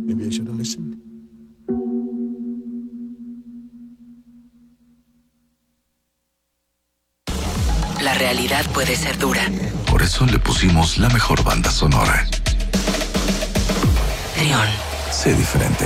Maybe I should have listened. La realidad puede ser dura. Por eso le pusimos la mejor banda sonora. Trión. Sé diferente.